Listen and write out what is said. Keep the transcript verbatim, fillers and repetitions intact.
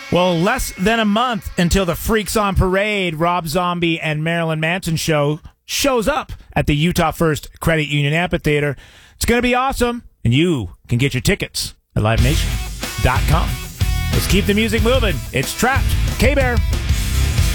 Well, less than a month until the Freaks on Parade, Rob Zombie and Marilyn Manson show shows up at the Utah First Credit Union Amphitheater. It's going to be awesome, and you can get your tickets at live nation dot com. Let's keep the music moving. It's Trapped. K-Bear.